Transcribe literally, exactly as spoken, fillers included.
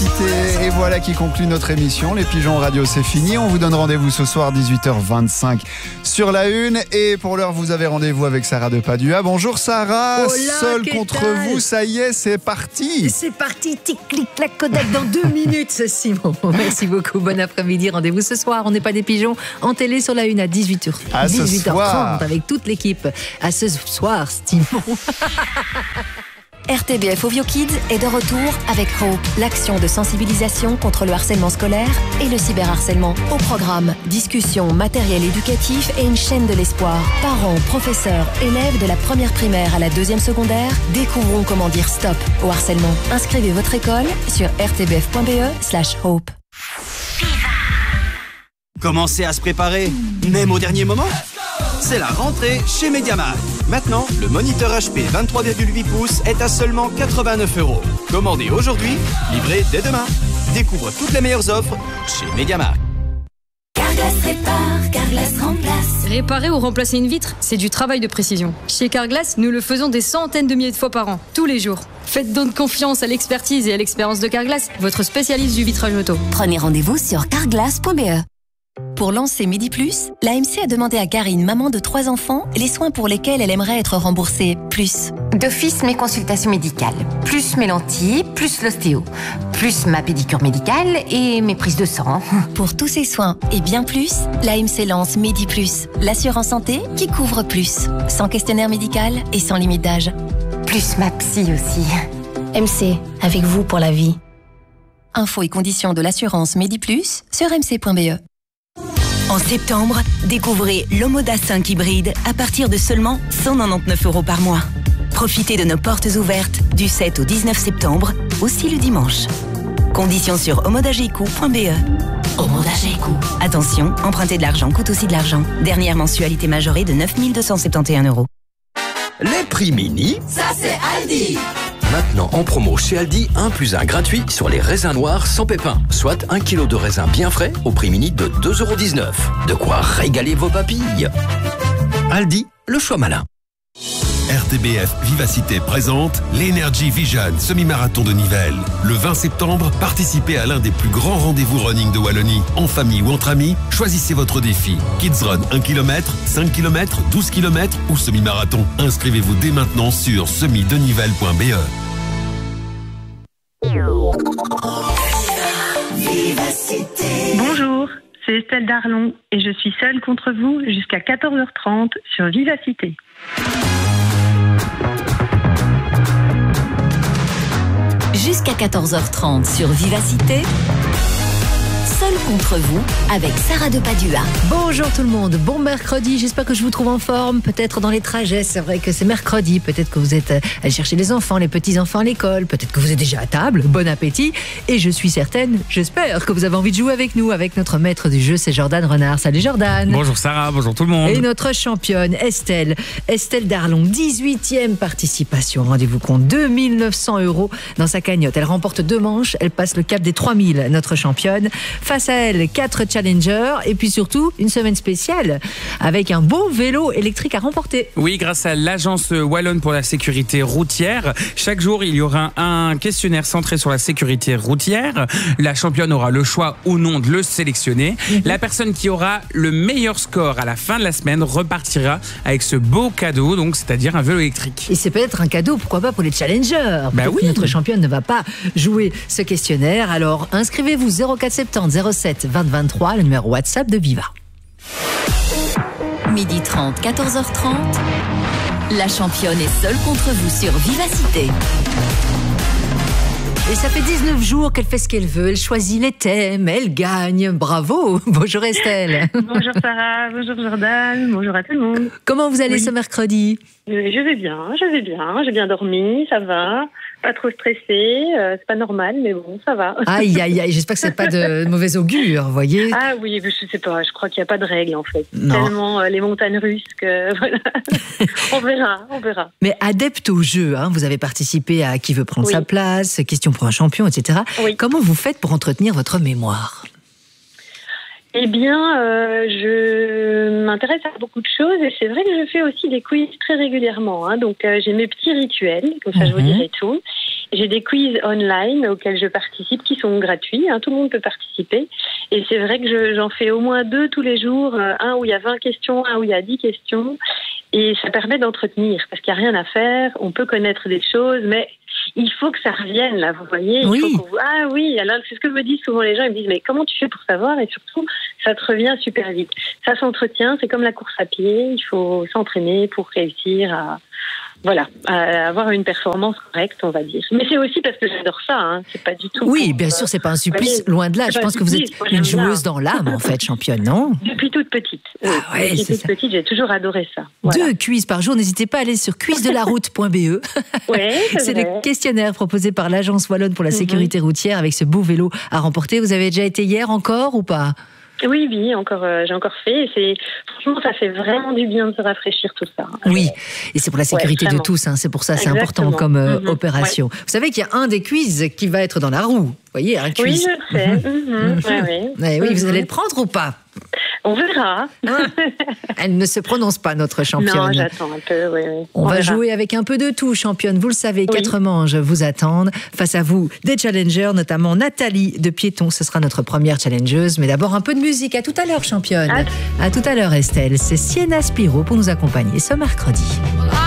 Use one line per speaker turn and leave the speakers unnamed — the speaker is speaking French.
Vivacité. Et voilà qui conclut notre émission. Les Pigeons Radio, c'est fini. On vous donne rendez-vous ce soir dix-huit heures vingt-cinq sur la une. Et pour l'heure, vous avez rendez-vous avec Sarah de Padua. Bonjour Sarah.
Hola,
Seul contre
tal?
vous, ça y est, c'est parti.
C'est parti, tic, clic, clac, Kodak dans deux minutes, Simon. Merci beaucoup. Bon après-midi. Rendez-vous ce soir. On n'est pas des pigeons. En télé sur la une à dix-huit heures.
À ce
dix-huit heures
soir.
trente avec toute l'équipe. À ce soir, Simon.
R T B F Ovio Kids est de retour avec Hope, l'action de sensibilisation contre le harcèlement scolaire et le cyberharcèlement. Au programme, discussion, matériel éducatif et une chaîne de l'espoir. Parents, professeurs, élèves de la première primaire à la deuxième secondaire, découvrons comment dire stop au harcèlement. Inscrivez votre école sur r t b f point b e slash hope.
Commencez à se préparer, même au dernier moment. C'est la rentrée chez MediaMarkt. Maintenant, le moniteur H P vingt-trois virgule huit pouces est à seulement quatre-vingt-neuf euros. Commandez aujourd'hui, livré dès demain. Découvre toutes les meilleures offres chez MediaMarkt.
Carglass répare, Carglass remplace.
Réparer ou remplacer une vitre, c'est du travail de précision. Chez Carglass, nous le faisons des centaines de milliers de fois par an, tous les jours. Faites donc confiance à l'expertise et à l'expérience de Carglass, votre spécialiste du vitrage auto.
Prenez rendez-vous sur carglass point b e. Pour lancer Midi Plus, l'A M C a demandé à Karine, maman de trois enfants, les soins pour lesquels elle aimerait être remboursée plus.
D'office, mes consultations médicales, plus mes lentilles, plus l'ostéo, plus ma pédicure médicale et mes prises de sang.
Pour tous ces soins et bien plus, l'A M C lance Midi Plus, l'assurance santé qui couvre plus, sans questionnaire médical et sans limite d'âge.
Plus ma psy aussi.
M C, avec vous pour la vie. Infos et conditions de l'assurance Midi Plus sur m c point b e.
En septembre, découvrez l'Omoda cinq hybride à partir de seulement cent quatre-vingt-dix-neuf euros par mois. Profitez de nos portes ouvertes du sept au dix-neuf septembre, aussi le dimanche. Conditions sur omodageco point b e.
Omodageco.
Attention, emprunter de l'argent coûte aussi de l'argent. Dernière mensualité majorée de neuf mille deux cent soixante et onze euros.
Les prix mini,
Ça c'est Aldi.
maintenant en promo chez Aldi, un plus un gratuit sur les raisins noirs sans pépins. Soit un kilo de raisins bien frais au prix mini de deux euros dix-neuf. De quoi régaler vos papilles. Aldi, le choix malin.
R T B F Vivacité présente l'Energy Vision semi-marathon de Nivelles. Le vingt septembre, participez à l'un des plus grands rendez-vous running de Wallonie. En famille ou entre amis, choisissez votre défi. Kids Run un kilomètre, cinq kilomètres, douze kilomètres ou semi-marathon. Inscrivez-vous dès maintenant sur semi de nivelles point b e.
Vivacité.
Bonjour, c'est Estelle Darlon et je suis seule contre vous jusqu'à quatorze heures trente sur Vivacité.
Jusqu'à quatorze heures trente sur Vivacité, seul contre vous avec Sarah de Padua.
Bonjour tout le monde, bon mercredi, j'espère que je vous trouve en forme, peut-être dans les trajets, c'est vrai que c'est mercredi, peut-être que vous êtes allé chercher les enfants, les petits-enfants à l'école, peut-être que vous êtes déjà à table, bon appétit, et je suis certaine, j'espère que vous avez envie de jouer avec nous, avec notre maître du jeu, c'est Jordan Renard. Salut Jordan.
Bonjour Sarah, bonjour tout le monde.
Et notre championne Estelle, Estelle Darlon, dix-huitième participation, rendez-vous compte, deux mille neuf cents euros dans sa cagnotte, elle remporte deux manches, elle passe le cap des trois mille, notre championne. Face à elle, quatre challengers et puis surtout une semaine spéciale avec un beau vélo électrique à remporter.
Oui, grâce à l'agence wallonne pour la sécurité routière, chaque jour il y aura un questionnaire centré sur la sécurité routière. La championne aura le choix ou non de le sélectionner. Mm-hmm. La personne qui aura le meilleur score à la fin de la semaine repartira avec ce beau cadeau, donc c'est-à-dire un vélo électrique.
Et c'est peut-être un cadeau, pourquoi pas pour les challengers.
Bah oui.
Notre championne ne va pas jouer ce questionnaire. Alors inscrivez-vous zéro quatre soixante-dix zéro sept vingt vingt-trois, le numéro WhatsApp de Viva.
Midi trente, quatorze heures trente, la championne est seule contre vous sur Vivacité.
Et ça fait dix-neuf jours qu'elle fait ce qu'elle veut, elle choisit les thèmes, elle gagne, bravo. Bonjour Estelle.
Bonjour Sarah, bonjour Jordan, bonjour à tout le monde.
Comment vous allez oui. ce mercredi ?
Je vais bien, je vais bien, j'ai bien dormi, ça va. Pas trop stressée, euh, c'est pas normal, mais bon, ça va.
Aïe, aïe, aïe, j'espère que c'est pas de mauvais augure, vous voyez.
Ah oui, je sais pas, je crois qu'il n'y a pas de règle en fait. Non. Tellement euh, les montagnes russes que voilà. on verra, on verra.
Mais adepte au jeu, hein, vous avez participé à Qui veut prendre oui. sa place, Question pour un champion, et cetera. Oui. Comment vous faites pour entretenir votre mémoire ?
Eh bien, euh, je m'intéresse à beaucoup de choses et c'est vrai que je fais aussi des quiz très régulièrement. Hein, donc, euh, j'ai mes petits rituels, comme ça, mm-hmm. je vous dirai tout. j'ai des quiz online auxquels je participe qui sont gratuits. Hein, tout le monde peut participer. Et c'est vrai que je, j'en fais au moins deux tous les jours. Un où il y a vingt questions, un où il y a dix questions. Et ça permet d'entretenir parce qu'il n'y a rien à faire. On peut connaître des choses, mais il faut que ça revienne, là, vous voyez. Il
oui.
faut qu'on... Ah oui, alors c'est ce que me disent souvent les gens. Ils me disent, mais comment tu fais pour savoir? Et surtout, ça te revient super vite. Ça s'entretient, c'est comme la course à pied. Il faut s'entraîner pour réussir à... Voilà, à avoir une performance correcte, on va dire. Mais c'est aussi parce que j'adore ça, hein. C'est pas du tout...
Oui,
pour,
bien
euh,
sûr, c'est pas un supplice,
voyez,
loin de là. Je pense que vous êtes une joueuse
bien.
dans l'âme, en fait, championne, non?
Depuis toute petite.
Ah ouais,
Depuis
c'est
toute
ça.
petite, j'ai toujours adoré ça. Voilà.
Deux quiz par jour, n'hésitez pas à aller sur quiz de la route point b e.
Ouais, c'est
c'est
vrai.
le questionnaire proposé par l'Agence Wallonne pour la sécurité routière avec ce beau vélo à remporter. Vous avez déjà été hier encore ou pas?
Oui, oui, encore, euh, j'ai encore fait. Et c'est, franchement, ça fait vraiment du bien de se rafraîchir tout ça.
Oui, et c'est pour la sécurité
Ouais,
de tous, hein. C'est pour ça, c'est
Exactement.
important comme euh,
Mhm.
opération.
Ouais.
Vous savez qu'il y a un des quiz qui va être dans la roue. Vous voyez, un
Oui,
quiz.
je sais. Mhm. Ouais, ouais.
Ouais, oui, vous
Mhm.
allez le prendre ou pas?
On verra.
Elle ne se prononce pas, notre championne.
Non, j'attends un peu, oui, oui.
On,
On
va
verra.
jouer avec un peu de tout, championne. Vous le savez,
Oui.
quatre manches vous attendent. Face à vous, des challengers, notamment Nathalie de Piéton. Ce sera notre première challengeuse. Mais d'abord, un peu de musique. À tout à l'heure, championne. À, à tout à l'heure, Estelle. C'est Sienna Spiro pour nous accompagner ce mercredi.